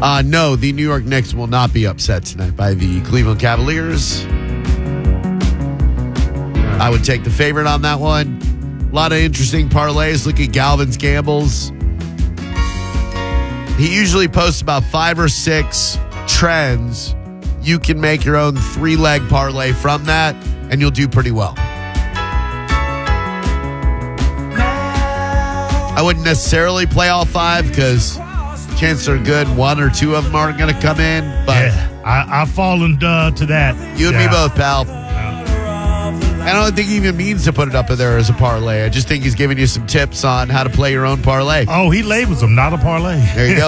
No, the New York Knicks will not be upset tonight by the Cleveland Cavaliers. I would take the favorite on that one. A lot of interesting parlays. Look at Galvin's gambles. He usually posts about 5 or 6 trends. You can make your own 3-leg parlay from that, and you'll do pretty well. I wouldn't necessarily play all 5 because chances are good 1 or 2 of them aren't going to come in. But yeah, I've fallen to that. You and me both, pal. I don't think he even means to put it up there as a parlay. I just think he's giving you some tips on how to play your own parlay. Oh, he labels them, not a parlay. There you go.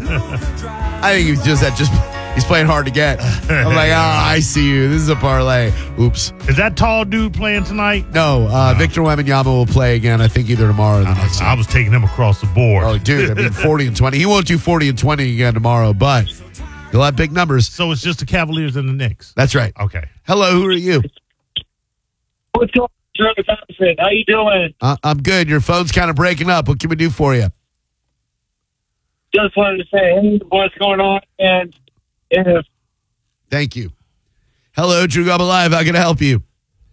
I think he's he's playing hard to get. I'm like, I see you. This is a parlay. Oops. Is that tall dude playing tonight? No, Victor Wembanyama will play again, I think either tomorrow or the next day. I was taking him across the board. Oh, dude, I mean 40 and 20. He won't do 40 and 20 again tomorrow, but he'll have big numbers. So it's just the Cavaliers and the Knicks? That's right. Okay. Hello, who are you? What's going on, Travis Thompson? How you doing? I'm good. Your phone's kind of breaking up. What can we do for you? Just wanted to say, hey, what's going on? And thank you. Hello, Drew Gobble Live. How can I help you?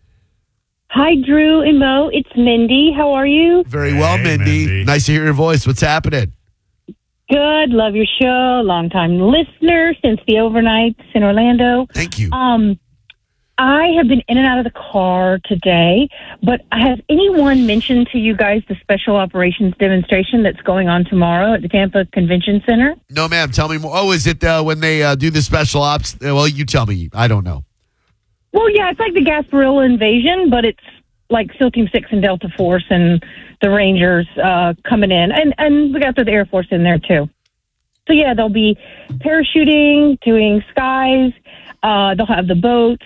Hi, Drew and Mo. It's Mindy. How are you? Very well, Mindy. Nice to hear your voice. What's happening? Good. Love your show. Long-time listener since the overnights in Orlando. Thank you. I have been in and out of the car today, but has anyone mentioned to you guys the special operations demonstration that's going on tomorrow at the Tampa Convention Center? No, ma'am. Tell me more. Oh, is it when they do the special ops? Well, you tell me. I don't know. Well, yeah, it's like the Gasparilla invasion, but it's like SEAL Team 6 and Delta Force and the Rangers coming in. And we got the Air Force in there, too. So, yeah, they'll be parachuting, doing skies. They'll have the boats.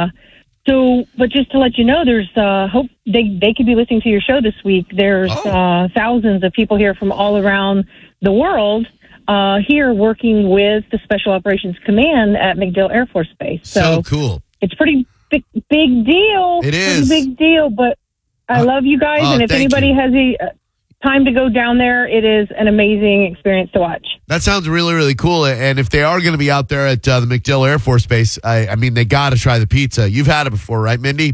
But just to let you know, there's hope they could be listening to your show this week. There's thousands of people here from all around the world here working with the Special Operations Command at MacDill Air Force Base. So cool. It's pretty big deal. It is. Pretty big deal, but I love you guys. And if anybody has time to go down there, it is an amazing experience to watch. That sounds really, really cool. And if they are going to be out there at the MacDill Air Force Base, I mean, they got to try the pizza. You've had it before, right, Mindy?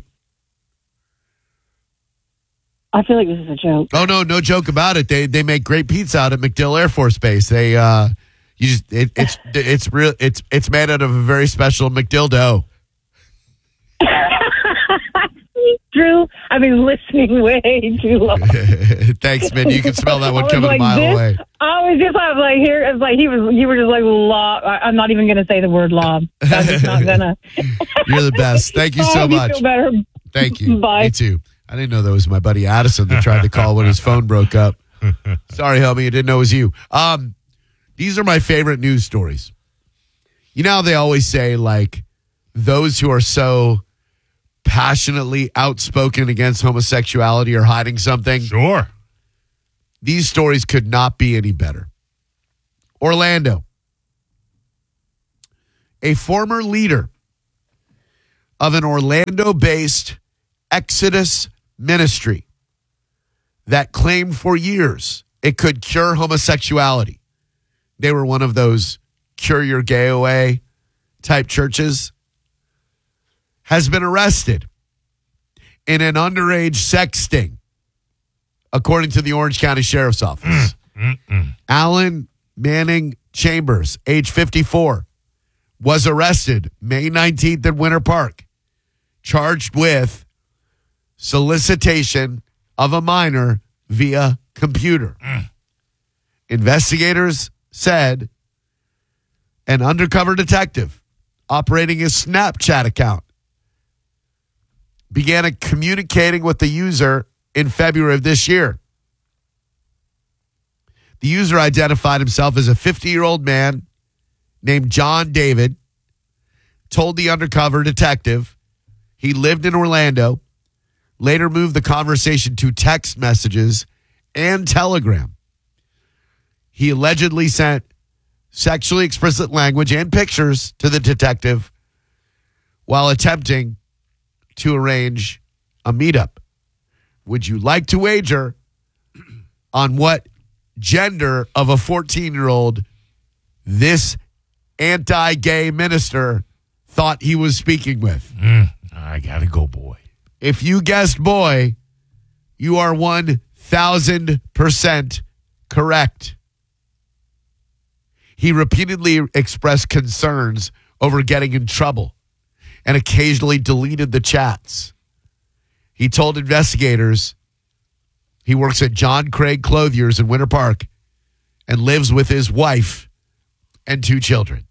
I feel like this is a joke. Oh, no joke about it. They make great pizza out at MacDill Air Force Base. They it's made out of a very special MacDill dough. Drew, I've been listening way too long. Thanks, Mindy. You can smell that one coming a mile away. I was just like here. It's like you were just like lob. I'm not even going to say the word lob. I'm just not gonna. You're the best. Thank you so much. Feel better. Thank you. Bye. Me too. I didn't know that was my buddy Addison that tried to call when his phone broke up. Sorry, homie. I didn't know it was you. These are my favorite news stories. You know how they always say, like, those who are so passionately outspoken against homosexuality are hiding something? Sure. These stories could not be any better. Orlando. A former leader of an Orlando-based Exodus ministry that claimed for years it could cure homosexuality. They were one of those cure your gay away type churches. Has been arrested in an underage sex sting, according to the Orange County Sheriff's Office. Alan Manning Chambers, age 54, was arrested May 19th at Winter Park, charged with solicitation of a minor via computer. Investigators said an undercover detective operating a Snapchat account began communicating with the user in February of this year. The user identified himself as a 50-year-old man named John David, told the undercover detective he lived in Orlando, later moved the conversation to text messages and Telegram. He allegedly sent sexually explicit language and pictures to the detective while attempting to arrange a meetup. Would you like to wager on what gender of a 14-year-old this anti-gay minister thought he was speaking with. I gotta go, boy. If you guessed boy, you are 1,000% correct. He repeatedly expressed concerns over getting in trouble and occasionally deleted the chats. He told investigators he works at John Craig Clothiers in Winter Park and lives with his wife and 2 children.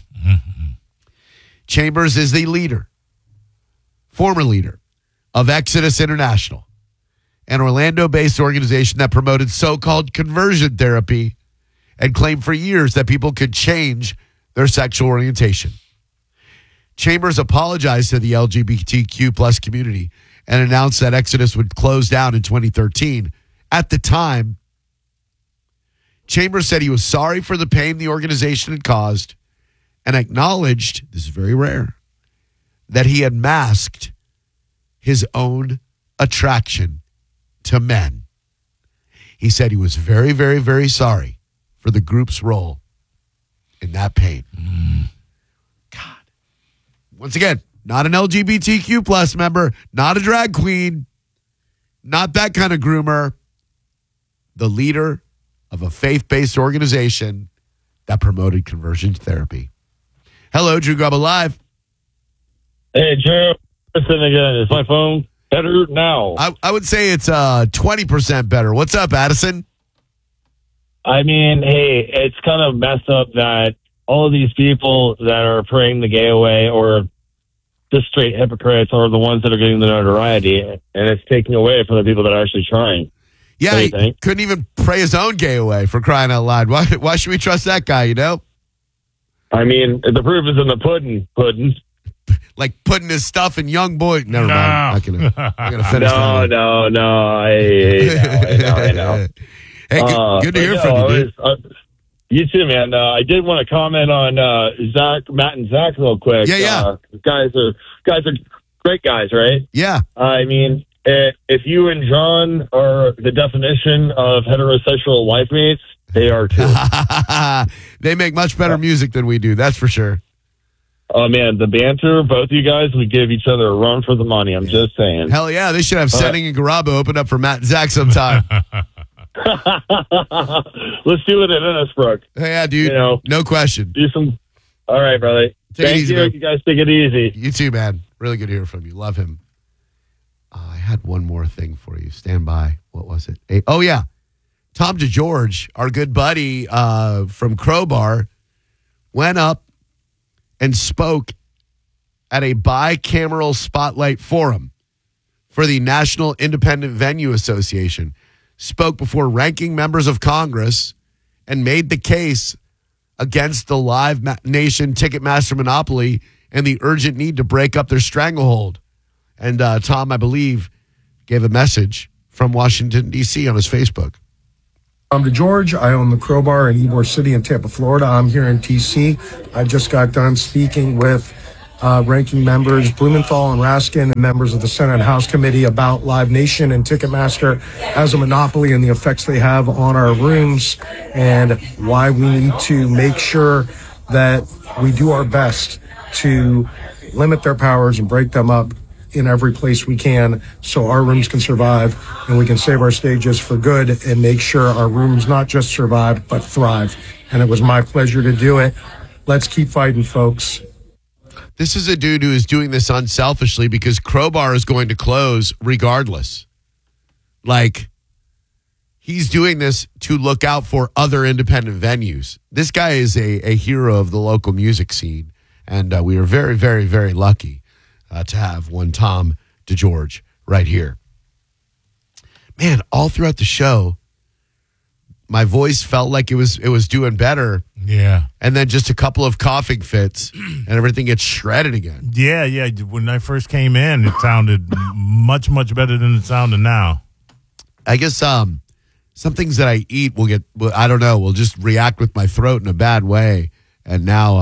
Chambers is the leader, former leader of Exodus International, an Orlando-based organization that promoted so-called conversion therapy and claimed for years that people could change their sexual orientation. Chambers apologized to the LGBTQ plus community and announced that Exodus would close down in 2013. At the time, Chambers said he was sorry for the pain the organization had caused and acknowledged, this is very rare, that he had masked his own attraction to men. He said he was very, very, very sorry for the group's role in that pain. God. Once again, not an LGBTQ plus member, not a drag queen, not that kind of groomer. The leader of a faith-based organization that promoted conversion therapy. Hello, Drew Grubba Live. Hey, Drew. Listen again. Is my phone better now? I would say it's 20% better. What's up, Addison? I mean, hey, it's kind of messed up that all of these people that are praying the gay away or just straight hypocrites are the ones that are getting the notoriety, and it's taking away from the people that are actually trying. Yeah, he couldn't even pray his own gay away, for crying out loud. Why should we trust that guy, you know? I mean, the proof is in the pudding. Like putting his stuff in young boy. Never mind. I'm not gonna finish that. No. I know. Hey, good to hear from you, dude. You too, man. I did want to comment on Matt and Zach real quick. Yeah. Guys are great guys, right? Yeah. I mean, if you and John are the definition of heterosexual wife mates, they are too. They make much better music than we do. That's for sure. Oh, man, the banter, both of you guys would give each other a run for the money. I'm just saying. Hell yeah. They should have Setting and Garabo open up for Matt and Zach sometime. Let's do it at Innisbrook. Yeah, dude. You know, no question. do some. All right, brother. Thank easy, you. man. You guys take it easy. You too, man. Really good to hear from you. Love him. I had one more thing for you. Stand by. What was it? Oh, yeah. Tom DeGeorge, our good buddy from Crowbar, went up and spoke at a bicameral spotlight forum for the National Independent Venue Association. Spoke before ranking members of Congress and made the case against the Live Nation Ticketmaster monopoly and the urgent need to break up their stranglehold. And Tom, I believe, gave a message from Washington, D.C. on his Facebook. I'm DeGeorge. I own the Crowbar in Ybor City in Tampa, Florida. I'm here in D.C. I just got done speaking with ranking members Blumenthal and Raskin and members of the Senate and House Committee about Live Nation and Ticketmaster as a monopoly and the effects they have on our rooms and why we need to make sure that we do our best to limit their powers and break them up in every place we can so our rooms can survive and we can save our stages for good and make sure our rooms not just survive but thrive. And it was my pleasure to do it. Let's keep fighting, folks. This is a dude who is doing this unselfishly because Crowbar is going to close regardless. Like, he's doing this to look out for other independent venues. This guy is a hero of the local music scene, and we are very, very, very lucky to have one Tom DeGeorge right here. Man, all throughout the show, my voice felt like it was doing better. Yeah. And then just a couple of coughing fits and everything gets shredded again. Yeah. When I first came in, it sounded much, much better than it sounded now. I guess some things that I eat will just react with my throat in a bad way. And now,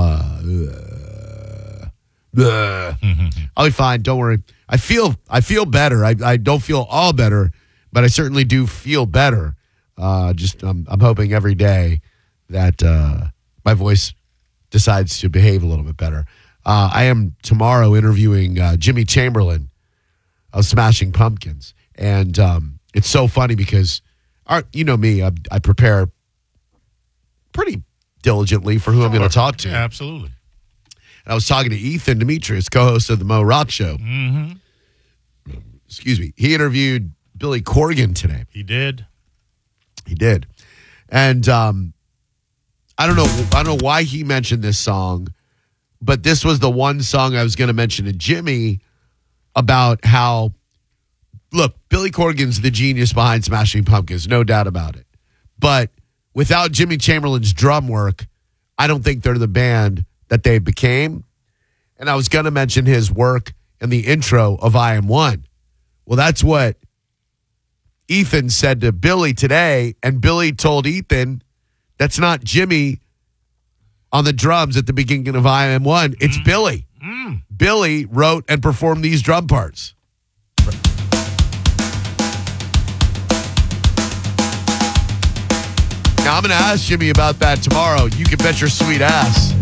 I'll be fine. Don't worry. I feel better. I don't feel all better, but I certainly do feel better. I'm hoping every day that my voice decides to behave a little bit better. I am tomorrow interviewing Jimmy Chamberlain of Smashing Pumpkins. And it's so funny because, you know me, I prepare pretty diligently for who I'm going to talk to. Yeah, absolutely. And I was talking to Ethan Demetrius, co-host of the Mo Rock Show. Mm-hmm. Excuse me. He interviewed Billy Corgan today. He did. He did. And I don't know why he mentioned this song, but this was the one song I was going to mention to Jimmy about how, look, Billy Corgan's the genius behind Smashing Pumpkins, no doubt about it. But without Jimmy Chamberlain's drum work, I don't think they're the band that they became. And I was going to mention his work in the intro of I Am One. Well, that's what Ethan said to Billy today, and Billy told Ethan that's not Jimmy on the drums at the beginning of I Am One. It's Billy. Billy wrote and performed these drum parts. Now, I'm going to ask Jimmy about that tomorrow. You can bet your sweet ass.